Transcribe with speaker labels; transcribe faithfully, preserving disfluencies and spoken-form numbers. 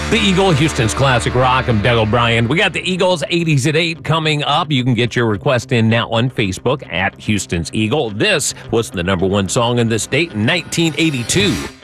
Speaker 1: The Eagle, Houston's classic rock. I'm Doug O'Brien. We got the Eagles eighties at eight coming up. You can get your request in now on Facebook at Houston's Eagle. This was the number one song in the state in nineteen eighty-two.